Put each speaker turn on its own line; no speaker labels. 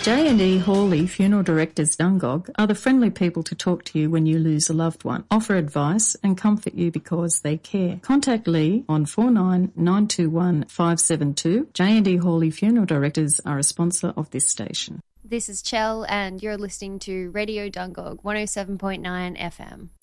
J&E Hawley Funeral Directors Dungog are the friendly people to talk to you when you lose a loved one, offer advice and comfort you because they care. Contact Lee on 49921572. J&E Hawley Funeral Directors are a sponsor of this station.
This is Chell and you're listening to Radio Dungog 107.9 FM.